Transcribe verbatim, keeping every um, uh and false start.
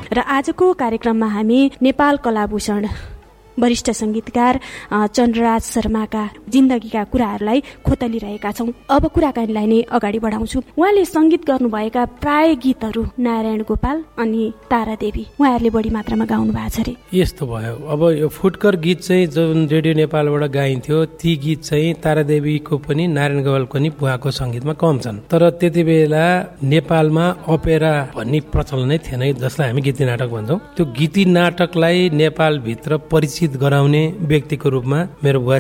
र आजको कार्यक्रममा हामी नेपाल कलाभूषण वरिष्ठ संगीतकार चन्द्रराज शर्माका जिन्दगीका कुराहरूलाई खोतलिरहेका छौँ। अब कुराकानीलाई नै अगाडि बढाउँछु। उहाँले सङ्गीत गर्नुभएका प्राय गीतहरू नारायण गोपाल अनि तारादेवी उहाँहरूले बढी मात्रामा गाउनु भएको छ अरे। यस्तो भयो। अब यो फुटकर गीत चाहिँ जुन रेडियो नेपालबाट गाइन्थ्यो ती गीत चाहिँ तारादेवीको पनि नारायण गोपालको पनि बुवाको सङ्गीतमा कम छन्। तर त्यति बेला नेपालमा अपेरा भन्ने प्रचलन नै थिएन, जसलाई हामी गीति नाटक भन्छौँ। त्यो गीति नाटकलाई नेपालभित्र परिचित गराउने व्यक्तिको रूपमा मेरो बुवा